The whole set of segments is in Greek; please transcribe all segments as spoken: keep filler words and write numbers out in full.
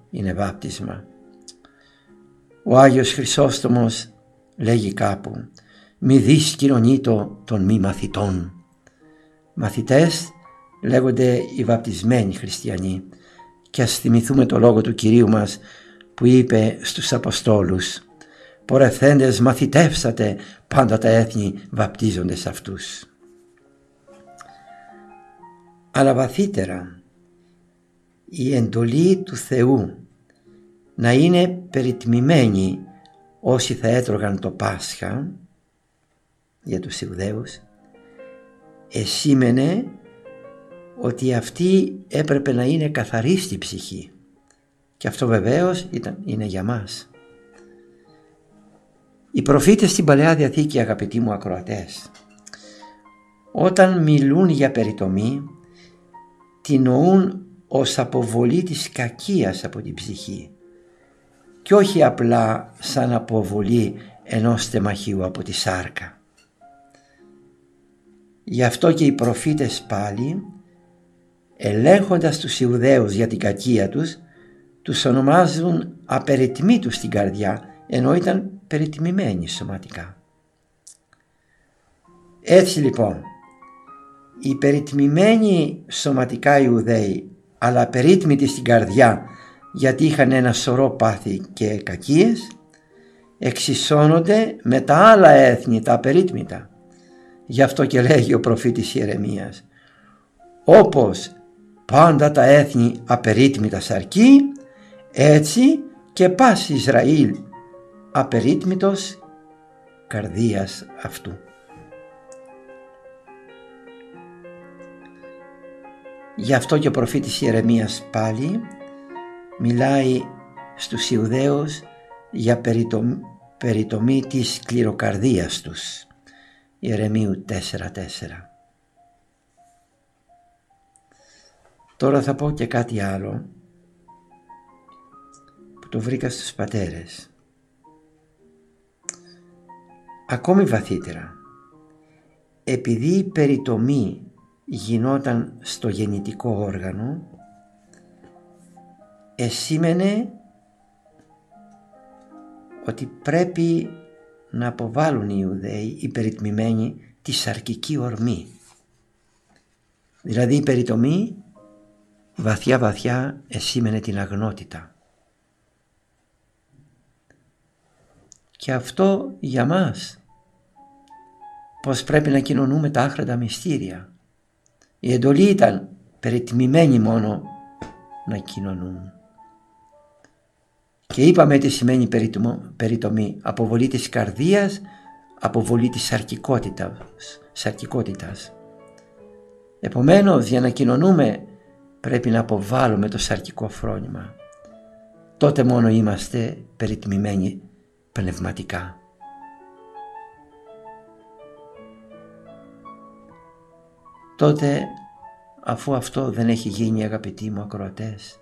είναι βάπτισμα. Ο Άγιος Χρυσόστομος λέγει κάπου: «Μη δεις κοινωνείτο των μη μαθητών». Μαθητές λέγονται οι βαπτισμένοι χριστιανοί, και ας θυμηθούμε το λόγο του Κυρίου μας που είπε στους Αποστόλους: «Πορευθέντες μαθητεύσατε πάντα τα έθνη, βαπτίζοντες αυτούς». Αλλά βαθύτερα, η εντολή του Θεού να είναι περιτμημένοι όσοι θα έτρωγαν το Πάσχα για τους Ιουδαίους, εσήμενε ότι αυτοί έπρεπε να είναι καθαροί στη ψυχή, και αυτό βεβαίως ήταν, είναι για μας. Οι προφήτες στην Παλαιά Διαθήκη, αγαπητοί μου ακροατές, όταν μιλούν για περιτομή, την νοούν ως αποβολή της κακίας από την ψυχή, και όχι απλά σαν αποβολή ενός τεμαχίου από τη σάρκα. Γι' αυτό και οι προφήτες πάλι, ελέγχοντας τους Ιουδαίους για την κακία τους, τους ονομάζουν απεριτμήτους στην καρδιά, ενώ ήταν περιτμημένοι σωματικά. Έτσι λοιπόν, οι περιτμημένοι σωματικά Ιουδαίοι, αλλά περίτμητοι στην καρδιά γιατί είχαν ένα σωρό πάθη και κακίες, εξισώνονται με τα άλλα έθνη, τα απερίτμητα. Γι' αυτό και λέγει ο προφήτης Ιερεμίας: «Όπως πάντα τα έθνη απερίτμητα σαρκεί, έτσι και πας Ισραήλ απερίτμητος καρδίας αυτού». Γι' αυτό και ο προφήτης Ιερεμίας πάλι μιλάει στους Ιουδαίους για περιτομή, περιτομή της σκληροκαρδίας τους. Ιερεμίου τέσσερα τέσσερα. Τώρα θα πω και κάτι άλλο που το βρήκα στους πατέρες. Ακόμη βαθύτερα, επειδή η περιτομή γινόταν στο γεννητικό όργανο, εσήμενε ότι πρέπει να αποβάλουν οι Ιουδαίοι, οι περιτμημένοι, τη σαρκική ορμή. Δηλαδή η περιτομή βαθιά βαθιά εσήμενε την αγνότητα. Και αυτό για μας, πως πρέπει να κοινωνούμε τα άχραντα μυστήρια. Η εντολή ήταν περιτμημένοι μόνο να κοινωνούν. Και είπαμε τι σημαίνει περιτομή: αποβολή της καρδίας, αποβολή της σαρκικότητας, σαρκικότητας. Επομένως, για να κοινωνούμε πρέπει να αποβάλουμε το σαρκικό φρόνημα. Τότε μόνο είμαστε περιτμημένοι πνευματικά. Τότε, αφού αυτό δεν έχει γίνει, αγαπητοί μου ακροατές,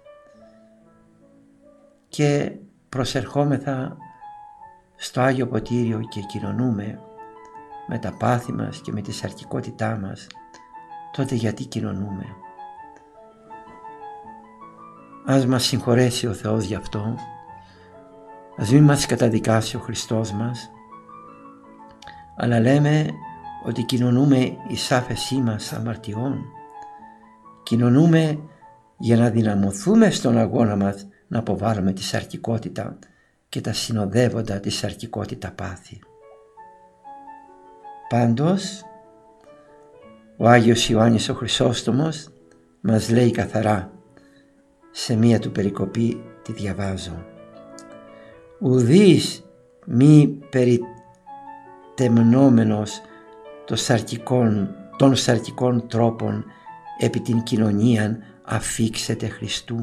και προσερχόμεθα στο Άγιο Ποτήριο και κοινωνούμε με τα πάθη μας και με τη σαρκικότητά μας, τότε γιατί κοινωνούμε? Ας μας συγχωρέσει ο Θεός γι' αυτό, ας μην μας καταδικάσει ο Χριστός μας, αλλά λέμε ότι κοινωνούμε εις άφεσή μας αμαρτιών. Κοινωνούμε για να δυναμωθούμε στον αγώνα μας να αποβάλουμε τη σαρκικότητα και τα συνοδεύοντα τη σαρκικότητα πάθη. Πάντως, ο Άγιος Ιωάννης ο Χρυσόστομος μας λέει καθαρά, σε μία του περικοπή τη διαβάζω: «Ουδείς μη περιτεμνόμενος των σαρκικών, των σαρκικών τρόπων επί την κοινωνίαν αφήξεται Χριστού».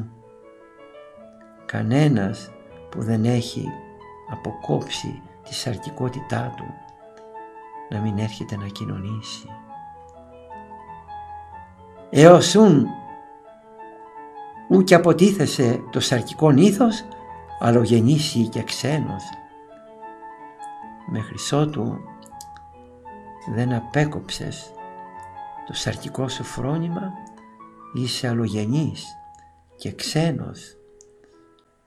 Κανένας που δεν έχει αποκόψει τη σαρκικότητά του να μην έρχεται να κοινωνήσει. Έως ούν ου και αποτίθεσε το σαρκικόν ήθος, αλλογεννήσει και ξένος. Μέχρι ότου δεν απέκοψες το σαρκικό σου φρόνημα, είσαι αλλογενής και ξένος.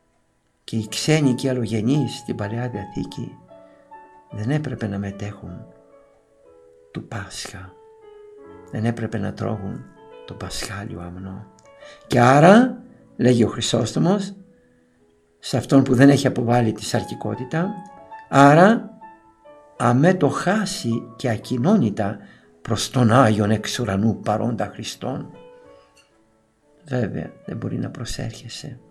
και οι ξένοι και οι αλλογενείς στην Παλαιά Διαθήκη δεν έπρεπε να μετέχουν του Πάσχα, δεν έπρεπε να τρώγουν το πασχάλιο αμνό. Και άρα, λέγει ο Χρυσόστομος, σε αυτόν που δεν έχει αποβάλει τη σαρκικότητα, άρα αμέ το χάσει και ακοινώνητα προς τον Άγιον εξ ουρανού παρόντα Χριστόν. Βέβαια δεν μπορεί να προσέρχεσαι.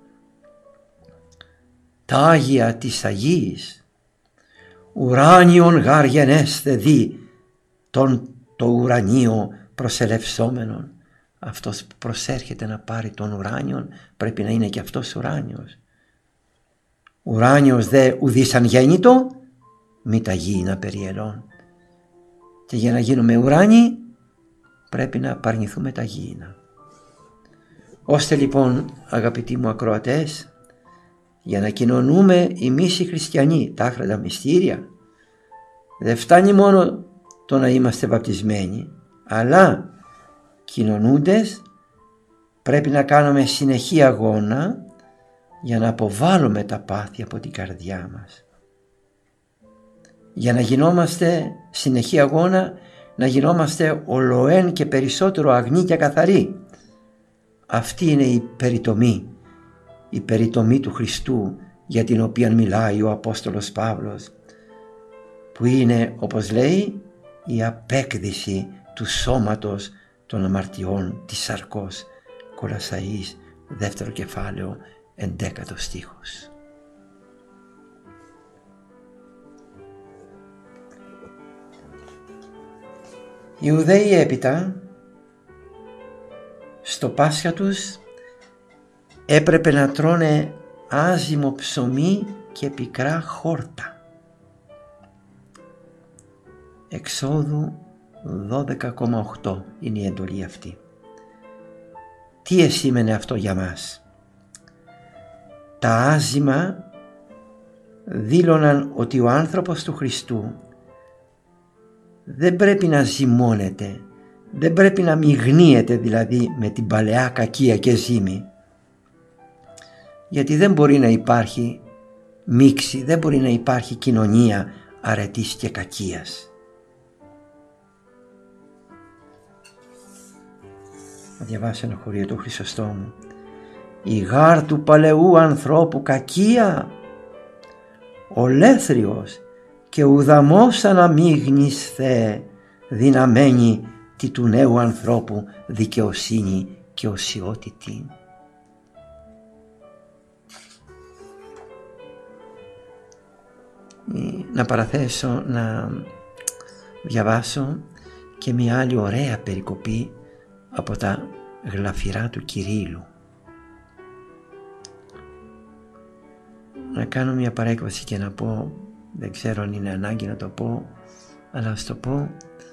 Τα Άγια της Αγίης, ουράνιον γάρ γενέσθε δι, τον το ουρανίο προσελευσόμενον. Αυτός που προσέρχεται να πάρει τον ουράνιον πρέπει να είναι και αυτός ουράνιος. Ουράνιος δε ουδής αν γέννητο, μη τα γήινα περιελών. Και για να γίνουμε ουράνιοι πρέπει να απαρνηθούμε τα γήινα. Ώστε λοιπόν, αγαπητοί μου ακροατές, για να κοινωνούμε εμείς οι χριστιανοί τα άχραντα μυστήρια, δεν φτάνει μόνο το να είμαστε βαπτισμένοι, αλλά κοινωνούντες πρέπει να κάνουμε συνεχή αγώνα για να αποβάλουμε τα πάθη από την καρδιά μας. Για να γινόμαστε συνεχή αγώνα, να γινόμαστε ολοέν και περισσότερο αγνοί και καθαροί. Αυτή είναι η περιτομή, η περιτομή του Χριστού για την οποία μιλάει ο Απόστολος Παύλος, που είναι, όπως λέει, η απέκδηση του σώματος των αμαρτιών της σαρκός. Κολασσαής, δεύτερο κεφάλαιο, εντέκατο στίχος. Οι Ιουδαίοι έπειτα στο Πάσχα τους έπρεπε να τρώνε άζυμο ψωμί και πικρά χόρτα. Εξόδου δώδεκα κόμμα οκτώ είναι η εντολή αυτή. Τι εσήμενε αυτό για μας? Τα άζυμα δήλωναν ότι ο άνθρωπος του Χριστού δεν πρέπει να ζυμώνεται, δεν πρέπει να μειγνύεται δηλαδή με την παλαιά κακία και ζύμη, γιατί δεν μπορεί να υπάρχει μίξη, δεν μπορεί να υπάρχει κοινωνία αρετής και κακίας. Να διαβάσω ένα χωρίο του Χρυσοστόμου. Η γάρ του παλαιού ανθρώπου κακία, ολέθριος και ουδαμός αναμίγνης Θεέ, δυναμένη τη του νέου ανθρώπου δικαιοσύνη και οσιότητη. Να παραθέσω, να διαβάσω και μια άλλη ωραία περικοπή από τα γλαφυρά του Κυρίλλου. Να κάνω μια παρέκβαση και να πω, δεν ξέρω αν είναι ανάγκη να το πω, αλλά ας το πω.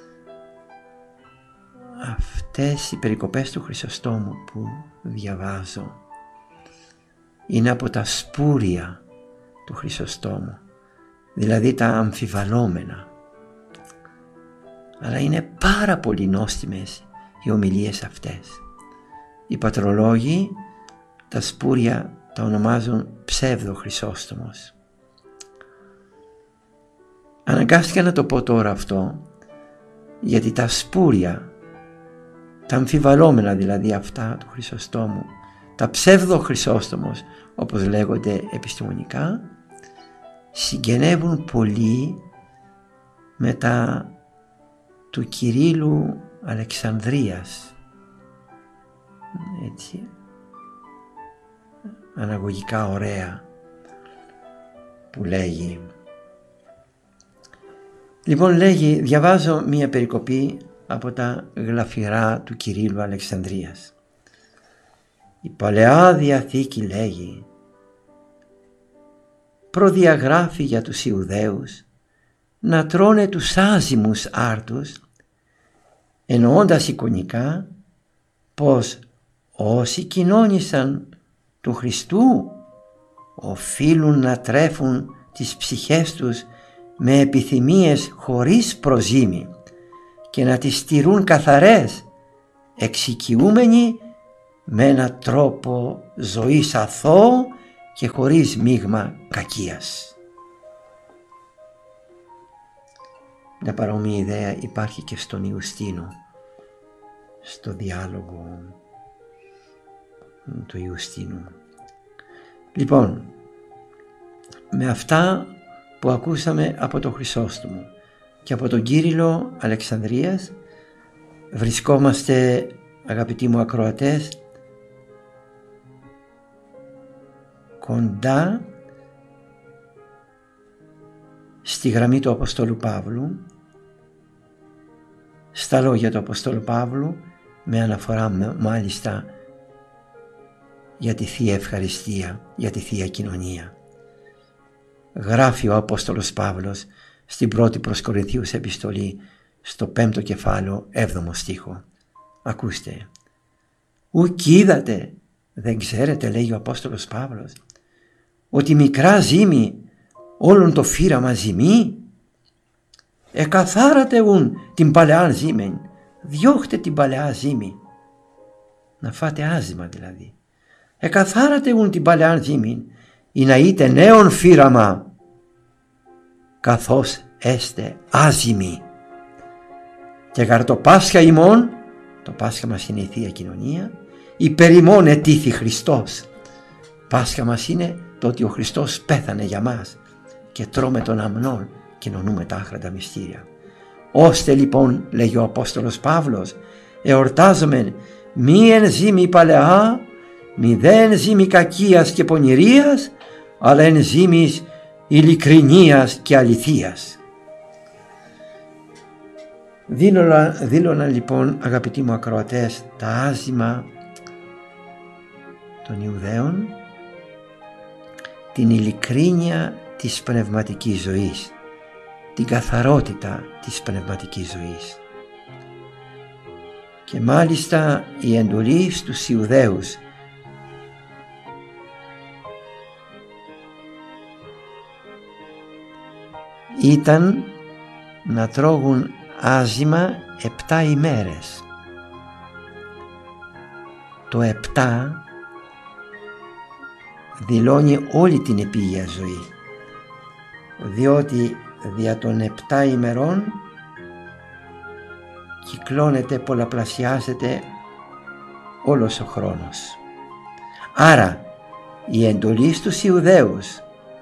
Αυτές οι περικοπές του Χρυσοστόμου που διαβάζω είναι από τα σπούρια του Χρυσοστόμου, δηλαδή τα αμφιβαλόμενα, αλλά είναι πάρα πολύ νόστιμες οι ομιλίες αυτές. Οι πατρολόγοι τα σπούρια τα ονομάζουν ψεύδο Χρυσόστομος. Αναγκάστηκα να το πω τώρα αυτό, γιατί τα σπούρια, τα αμφιβαλόμενα δηλαδή αυτά του Χρυσοστόμου, τα ψεύδο Χρυσόστομος όπως λέγονται επιστημονικά, συγγενεύουν πολύ με τα του Κυρίλλου Αλεξανδρίας, έτσι αναγωγικά ωραία που λέγει. Λοιπόν, λέγει, διαβάζω μία περικοπή από τα γλαφυρά του Κυρίλλου Αλεξανδρίας. Η Παλαιά Διαθήκη, λέγει, προδιαγράφει για τους Ιουδαίους να τρώνε τους άζυμους άρτους, εννοώντας εικονικά πως όσοι κοινώνησαν του Χριστού οφείλουν να τρέφουν τις ψυχές τους με επιθυμίες χωρίς προζύμι και να τις στηρούν καθαρές, εξοικειούμενοι με έναν τρόπο ζωής αθώο και χωρίς μείγμα κακίας. Μια παρόμοια ιδέα υπάρχει και στον Ιουστίνο, στο διάλογο του Ιουστίνου. Λοιπόν, με αυτά που ακούσαμε από τον Χρυσόστομο και από τον Κύριλλο Αλεξανδρίας, βρισκόμαστε, αγαπητοί μου ακροατές, κοντά στη γραμμή του Αποστόλου Παύλου, στα λόγια του Αποστόλου Παύλου, με αναφορά μάλιστα για τη Θεία Ευχαριστία, για τη Θεία Κοινωνία. Γράφει ο Απόστολος Παύλος στην πρώτη προς Κορινθίους επιστολή, στο πέμπτο κεφάλαιο, έβδομο στίχο. Ακούστε. «Ουκ είδατε, δεν ξέρετε», λέει ο Απόστολος Παύλος, «ότι μικρά ζύμη όλον το φύραμα ζυμί? Εκαθάρατε ουν την παλαιά ζύμη, διώχτε την παλαιά ζύμη». Να φάτε άζημα δηλαδή. «Εκαθάρατε ουν την παλαιά ζύμη, ή να είτε νέον φύραμα, καθώς έστε άζυμοι. Και γαρ το Πάσχα ημών», το Πάσχα μας είναι η Θεία Κοινωνία, «υπερ ημών ετήθη Χριστός». Πάσχα μας είναι το ότι ο Χριστός πέθανε για μας και τρώμε τον αμνόν, κοινωνούμε τα άχραντα μυστήρια. Ώστε λοιπόν, λέγει ο Απόστολος Παύλος, εορτάζομεν μη εν ζύμη παλαιά, μη δεν ζύμη κακίας και πονηρίας, αλλά εν ζύμης ειλικρινίας και αληθείας. Δήλωνα λοιπόν, αγαπητοί μου ακροατές, τα άζημα των Ιουδαίων, την ειλικρίνεια της πνευματικής ζωής, την καθαρότητα της πνευματικής ζωής. Και μάλιστα η εντολή στους Ιουδαίους ήταν να τρώγουν άζημα επτά ημέρες. Το επτά δηλώνει όλη την επίγεια ζωή, διότι δια των επτά ημερών κυκλώνεται, πολλαπλασιάζεται όλος ο χρόνος. Άρα η εντολή στους Ιουδαίους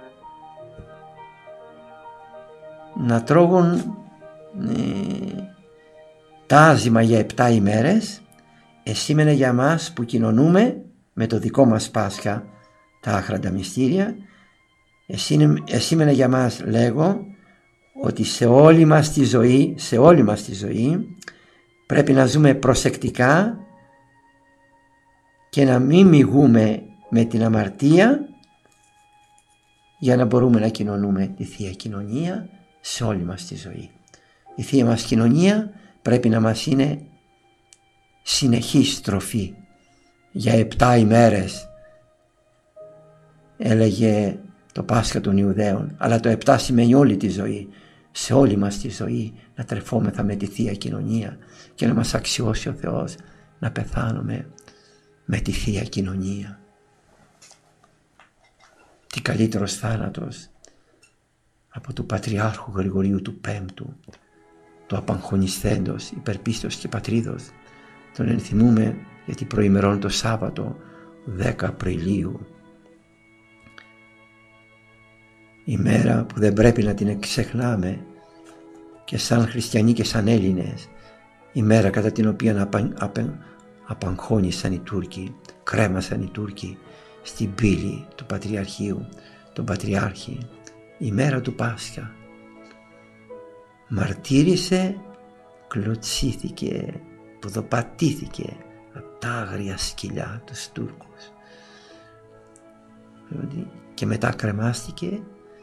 να τρώγουν ε, τα άζημα για επτά ημέρες εσήμενε για μας που κοινωνούμε με το δικό μας Πάσχα τα άχραντα μυστήρια, εσήμενε για μας, λέγω, ότι σε όλη μας τη ζωή, σε όλη μας τη ζωή πρέπει να ζούμε προσεκτικά και να μην μηγούμε με την αμαρτία για να μπορούμε να κοινωνούμε τη Θεία Κοινωνία σε όλη μας τη ζωή. Η Θεία μας Κοινωνία πρέπει να μας είναι συνεχής τροφή. Για επτά ημέρες έλεγε το Πάσχα των Ιουδαίων, αλλά το επτά σημαίνει όλη τη ζωή. Σε όλη μας τη ζωή να τρεφόμεθα με τη Θεία Κοινωνία και να μας αξιώσει ο Θεός να πεθάνουμε με τη Θεία Κοινωνία. Τι καλύτερος θάνατος από του Πατριάρχου Γρηγορίου του Πέμπτου, του απαγχωνισθέντος, υπερπίστος και πατρίδος. Τον ενθυμούμε γιατί προημερών το Σάββατο δέκα Απριλίου, η μέρα που δεν πρέπει να την ξεχνάμε και σαν χριστιανοί και σαν Έλληνες, η μέρα κατά την οποία απα, απα, απαγχώνησαν οι Τούρκοι, κρέμασαν οι Τούρκοι στην πύλη του Πατριαρχείου, τον Πατριάρχη, η μέρα του Πάσχα. Μαρτύρησε, κλωτσίθηκε, ποδοπατήθηκε από τα άγρια σκυλιά τους Τούρκους και μετά κρεμάστηκε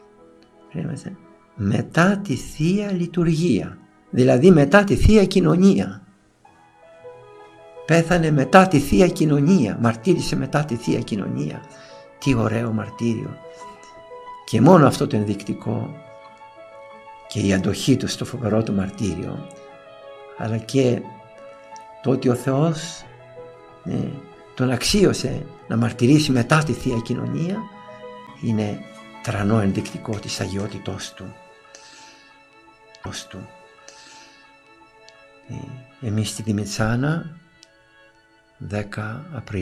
μετά τη Θεία Λειτουργία, δηλαδή μετά τη Θεία Κοινωνία. Πέθανε μετά τη Θεία Κοινωνία, μαρτύρησε μετά τη Θεία Κοινωνία. Τι ωραίο μαρτύριο! Και μόνο αυτό το ενδεικτικό και η αντοχή του στο φοβερό του μαρτύριο, αλλά και το ότι ο Θεός ναι, τον αξίωσε να μαρτυρήσει μετά τη Θεία Κοινωνία, είναι τρανό ενδεικτικό της αγιότητός του. Εμείς στη Δημητσάνα δέκα Απριλίου